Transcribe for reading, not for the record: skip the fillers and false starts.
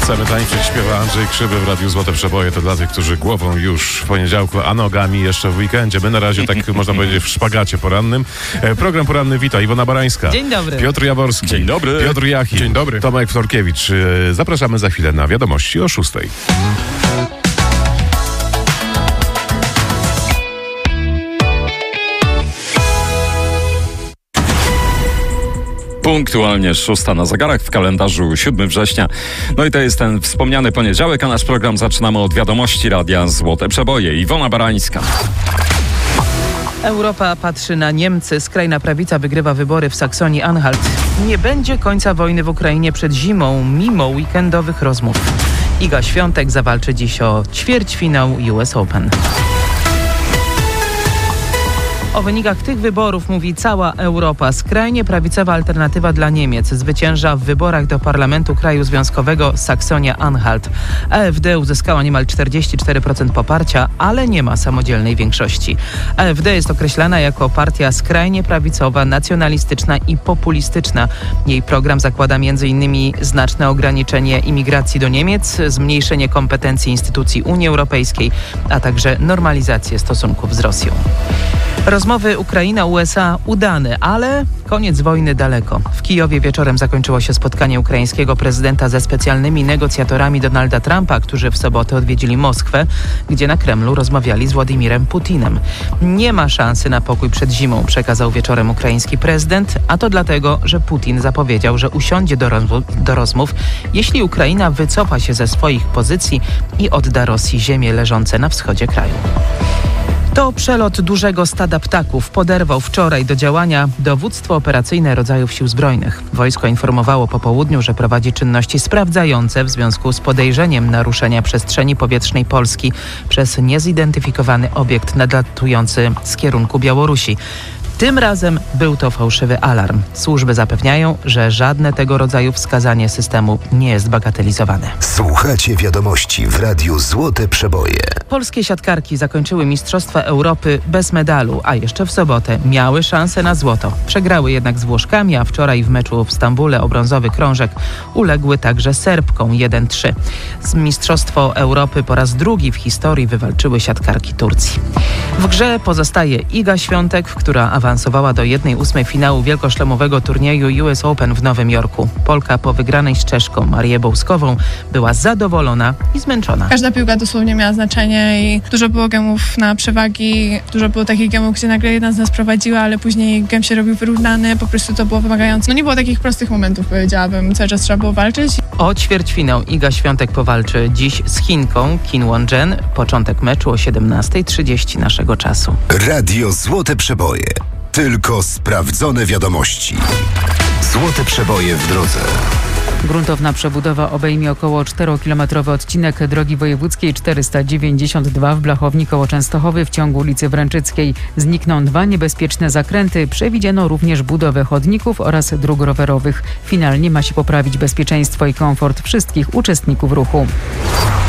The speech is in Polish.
Chcemy tańczyć, śpiewa Andrzej Krzywy w Radiu Złote Przeboje. To dla tych, którzy głową już w poniedziałku, a nogami jeszcze w weekendzie. My na razie, tak można powiedzieć, w szpagacie porannym. Program poranny wita Iwona Barańska. Dzień dobry. Piotr Jaworski. Dzień dobry. Piotr Jachim. Dzień dobry. Tomek Florkiewicz. Zapraszamy za chwilę na wiadomości o 6:00. Punktualnie 6 na zegarach, w kalendarzu 7 września. No i to jest ten wspomniany poniedziałek, a nasz program zaczynamy od wiadomości Radia Złote Przeboje. Iwona Barańska. Europa patrzy na Niemcy. Skrajna prawica wygrywa wybory w Saksonii-Anhalt. Nie będzie końca wojny w Ukrainie przed zimą, mimo weekendowych rozmów. Iga Świątek zawalczy dziś o ćwierćfinał US Open. O wynikach tych wyborów mówi cała Europa. Skrajnie prawicowa alternatywa dla Niemiec zwycięża w wyborach do Parlamentu Kraju Związkowego Saksonia-Anhalt. AfD uzyskała niemal 44% poparcia, ale nie ma samodzielnej większości. AfD jest określana jako partia skrajnie prawicowa, nacjonalistyczna i populistyczna. Jej program zakłada m.in. znaczne ograniczenie imigracji do Niemiec, zmniejszenie kompetencji instytucji Unii Europejskiej, a także normalizację stosunków z Rosją. Rozmowy Ukraina-USA udane, ale koniec wojny daleko. W Kijowie wieczorem zakończyło się spotkanie ukraińskiego prezydenta ze specjalnymi negocjatorami Donalda Trumpa, którzy w sobotę odwiedzili Moskwę, gdzie na Kremlu rozmawiali z Władimirem Putinem. Nie ma szansy na pokój przed zimą, przekazał wieczorem ukraiński prezydent, a to dlatego, że Putin zapowiedział, że usiądzie do rozmów, jeśli Ukraina wycofa się ze swoich pozycji i odda Rosji ziemie leżące na wschodzie kraju. To przelot dużego stada ptaków poderwał wczoraj do działania Dowództwo Operacyjne Rodzajów Sił Zbrojnych. Wojsko informowało po południu, że prowadzi czynności sprawdzające w związku z podejrzeniem naruszenia przestrzeni powietrznej Polski przez niezidentyfikowany obiekt nadlatujący z kierunku Białorusi. Tym razem był to fałszywy alarm. Służby zapewniają, że żadne tego rodzaju wskazanie systemu nie jest bagatelizowane. Słuchacie wiadomości w Radiu Złote Przeboje. Polskie siatkarki zakończyły Mistrzostwa Europy bez medalu, a jeszcze w sobotę miały szansę na złoto. Przegrały jednak z Włoszkami, a wczoraj w meczu w Stambule o brązowy krążek uległy także Serbkom 1-3. Z Mistrzostwo Europy po raz drugi w historii wywalczyły siatkarki Turcji. W grze pozostaje Iga Świątek, która awansowała do 1/8 finału wielkoszlemowego turnieju US Open w Nowym Jorku. Polka po wygranej z Czeszką Marię Bołskową była zadowolona i zmęczona. Każda piłka dosłownie miała znaczenie i dużo było gemów na przewagi, dużo było takich gemów, gdzie nagle jedna z nas prowadziła, ale później gem się robił wyrównany, po prostu to było wymagające. No nie było takich prostych momentów, powiedziałabym, cały czas trzeba było walczyć. O ćwierćfinał Iga Świątek powalczy dziś z Chinką Kim Won-jen. Początek meczu o 17:30 naszego czasu. Radio Złote Przeboje. Tylko sprawdzone wiadomości. Złote Przeboje w drodze. Gruntowna przebudowa obejmie około 4-kilometrowy odcinek drogi wojewódzkiej 492 w Blachowni koło Częstochowy w ciągu ulicy Wręczyckiej. Znikną 2 niebezpieczne zakręty. Przewidziano również budowę chodników oraz dróg rowerowych. Finalnie ma się poprawić bezpieczeństwo i komfort wszystkich uczestników ruchu.